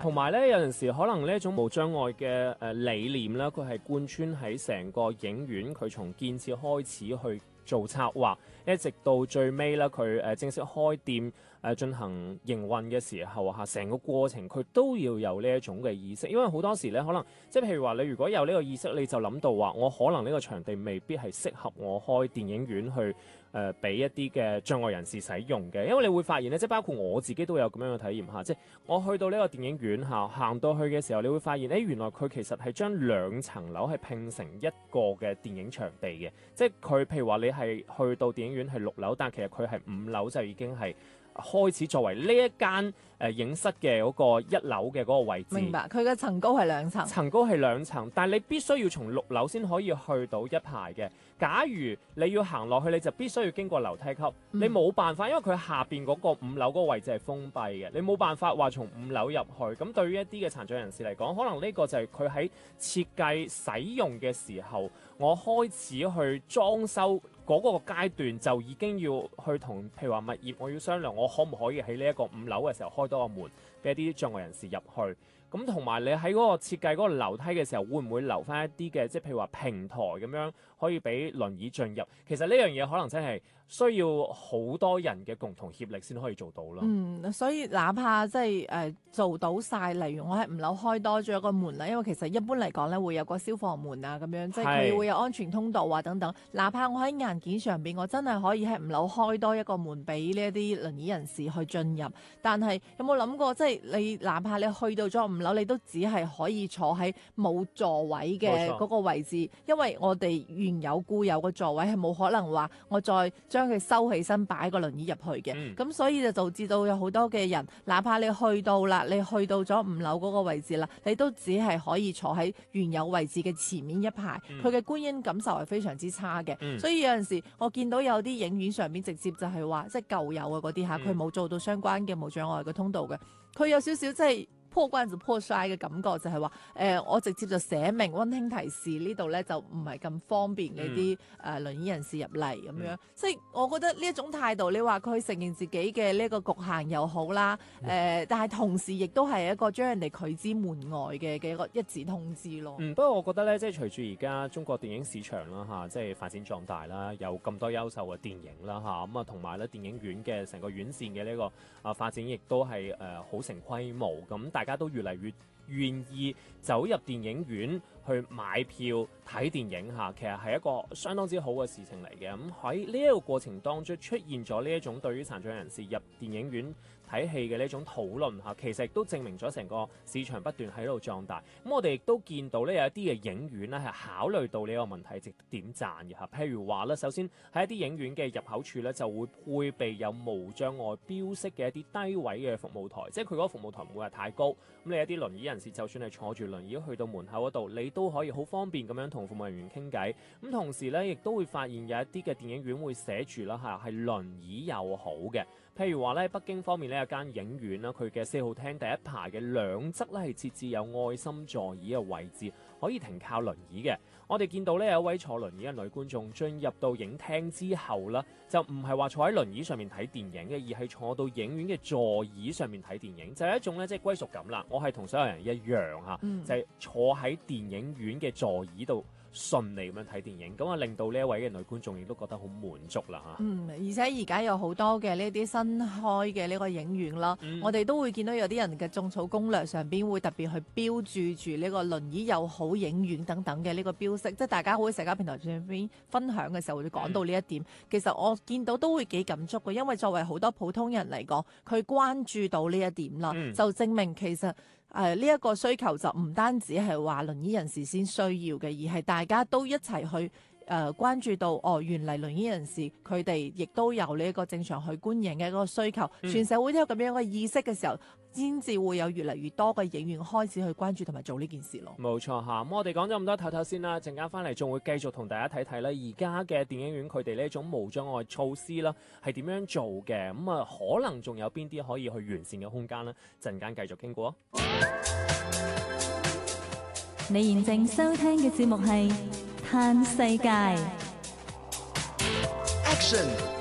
同埋咧有陣時可能呢一種無障礙嘅理念啦，佢係貫穿喺成個影院，佢從建設開始去做策劃，一直到最尾啦，佢正式開店進行營運嘅時候嚇，成個過程佢都要有呢一種嘅意識，因為好多時咧可能即係譬如話你如果有呢個意識，你就諗到話我可能呢個場地未必係適合我開電影院去俾一啲嘅障礙人士使用嘅，因為你會發現咧，即係包括我自己都有咁樣嘅體驗嚇，即係我去到呢個電影院嚇，行到去嘅時候，你會發現原來佢其實係將2層樓係拼成一個嘅電影場地嘅，即係佢譬如話你係去到電影院係6樓，但其實佢係5樓就已經係開始作為呢一間影室嘅嗰個1樓嘅嗰個位置。 明白，佢嘅層高係2層， 層高係2層，但係你必須要從6樓先可以去到一排嘅。假如你要行落去，你就必須要經過樓梯級，你冇辦法，因為佢下邊嗰個5樓嗰個位置係封閉嘅，你冇辦法話從5樓入去。咁對於一啲嘅殘障人士嚟講，可能呢個就係佢喺設計使用嘅時候，我開始去裝修嗰個階段就已經要去同譬如話物業，我要商量我可唔可以喺呢一個5樓嘅時候開多個門俾一啲障礙人士入去。咁同埋你喺嗰個設計嗰個樓梯嘅時候，會唔會留翻一啲嘅，即係譬如話平台咁樣可以俾輪椅進入？其實呢樣嘢可能真係需要好多人嘅共同協力先可以做到咯。 所以哪怕即係做到晒，例如我喺5樓開多咗一個門啦，因為其實一般嚟講咧會有個消防門啊咁樣，即係佢會有安全通道啊等等。哪怕我喺硬件上邊，我真係可以喺5樓開多一個門俾呢一啲輪椅人士去進入，但係有冇諗過，即係你哪怕你去到咗5樓，你都只係可以坐喺冇座位嘅嗰個位置，因為我哋原有固有嘅座位係冇可能話我再將佢收起身擺個輪椅入去嘅。咁所以就導致到有好多嘅人，哪怕你去到啦，你去到咗5樓嗰個位置啦，你都只係可以坐喺原有位置嘅前面一排，佢嘅觀影感受係非常之差嘅。所以有陣時我見到有啲影院上面直接就係話，即係舊有嘅嗰啲佢冇做到相關嘅無障礙嘅通道嘅，佢有少少即係破關就破晒嘅感覺，就係話我直接就寫明溫馨提示呢度咧就唔係咁方便嘅啲輪椅人士入嚟咁樣。即係我覺得呢一種態度，你話佢承認自己嘅呢個局限又好啦，但係同時亦都係一個將人哋拒之門外嘅一個一紙通知咯。 不過我覺得咧，即係隨住而家中國電影市場啦嚇，即係發展壯大啦，有咁多優秀嘅電影啦嚇，咁啊同埋咧電影院嘅成個院線嘅呢個發展亦都係好成規模咁。大家都越嚟越願意走入電影院去買票睇電影嚇，其實係一個相當之好嘅事情嚟嘅。咁喺呢一個過程當中出現咗呢一種對於殘障人士入電影院睇戲嘅呢種討論嚇，其實亦都證明咗成個市場不斷喺度壯大。咁我哋亦都見到呢有一啲嘅影院咧係考慮到呢個問題，值得點讚嘅嚇。譬如話咧，首先喺一啲影院嘅入口處咧就會配備有無障礙標識嘅一啲低位嘅服務台，即係佢嗰個服務台唔會係太高。咁你一啲輪椅人士就算係坐住輪椅去到門口嗰度，你都可以好方便咁樣同服務人員傾偈。咁同時咧，亦都會發現有一啲嘅電影院會寫住啦係輪椅友好嘅。譬如話咧，北京方面呢有間影院啦，佢嘅4號廳第一排嘅兩側咧係設置有愛心座椅嘅位置，可以停靠輪椅嘅。我哋見到呢有一位坐輪椅嘅女觀眾進入到影廳之後啦，就唔係話坐喺輪椅上面睇電影嘅，而係坐到影院嘅座椅上面睇電影，就係一種咧即係歸屬感啦。我係同所有人一樣嚇，就係坐喺電影院嘅座椅度順利咁樣睇電影，咁啊令到呢一位嘅女觀眾亦都覺得好滿足啦嚇。 而且而家有好多嘅呢啲新開嘅呢個影院啦，我哋都會見到有啲人嘅種草攻略上邊會特別去標註住呢個輪椅友好影院等等嘅呢個標識，即係大家會喺社交平台上邊分享嘅時候會講到呢一點。其實我見到都會幾感觸嘅，因為作為好多普通人嚟講，佢關注到呢一點啦，就證明其實呢一個需求就唔單止係話輪椅人士先需要嘅，而係大家都一齊去關注到原嚟輪椅人士佢哋亦都有呢一個正常去觀影嘅一個需求，全社會都有咁樣嘅意識嘅時候，先至會有越嚟越多嘅影院開始去關注同埋做呢件事咯。 冇錯嚇，咁我哋講咗咁多唞唞先啦，陣間翻嚟仲會繼續同大家睇睇咧，而家嘅電影院佢哋呢一種無障礙措施啦，係點樣做嘅？咁啊，可能仲有邊啲可以去完善嘅空間呢？陣間繼續傾過。 你現正收聽嘅節目係《嘆世界》。 Action